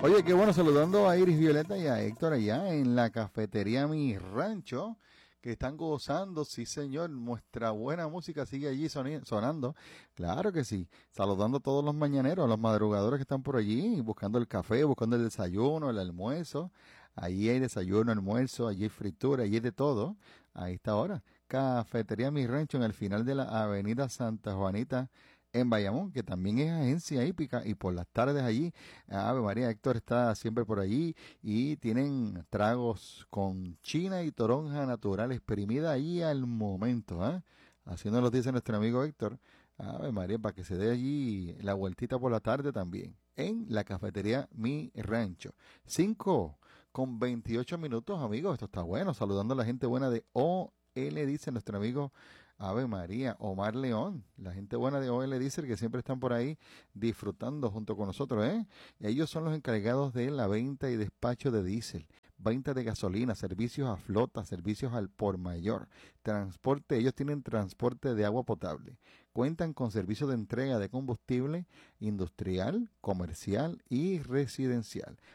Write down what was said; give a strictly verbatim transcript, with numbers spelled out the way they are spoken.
Oye, qué bueno, saludando a Iris Violeta y a Héctor allá en la cafetería Mi Rancho, que están gozando, sí señor, nuestra buena música sigue allí soni- sonando, claro que sí, saludando a todos los mañaneros, a los madrugadores que están por allí, buscando el café, buscando el desayuno, el almuerzo, allí hay desayuno, almuerzo, allí hay fritura, allí hay de todo, ahí está ahora, cafetería Mi Rancho en el final de la avenida Santa Juanita, en Bayamón, que también es agencia hípica, y por las tardes allí, Ave María, Héctor está siempre por allí, y tienen tragos con china y toronja natural exprimida ahí al momento, ¿eh? Así nos lo dice nuestro amigo Héctor. Ave María, para que se dé allí la vueltita por la tarde también, en la cafetería Mi Rancho. Cinco con veintiocho minutos, amigos, esto está bueno, saludando a la gente buena de O L, dice nuestro amigo Ave María, Omar León, la gente buena de O L Diesel que siempre están por ahí disfrutando junto con nosotros, ¿eh? Ellos son los encargados de la venta y despacho de diésel, venta de gasolina, servicios a flota, servicios al por mayor, transporte, ellos tienen transporte de agua potable, cuentan con servicio de entrega de combustible industrial, comercial y residencial.